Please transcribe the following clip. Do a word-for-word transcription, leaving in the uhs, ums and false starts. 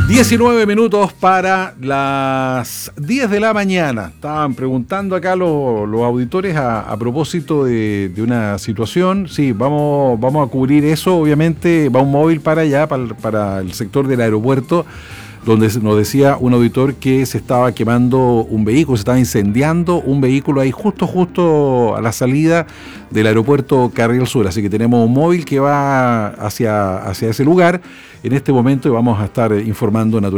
diecinueve minutos para las diez de la mañana. Estaban preguntando acá los, los auditores a, a propósito de, de una situación. Sí, vamos, vamos a cubrir eso. Obviamente va un móvil para allá, para, para el sector del aeropuerto, donde nos decía un auditor que se estaba quemando un vehículo, se estaba incendiando un vehículo ahí justo, justo a la salida del aeropuerto Carril Sur. Así que tenemos un móvil que va hacia, hacia ese lugar en este momento y vamos a estar informando naturalmente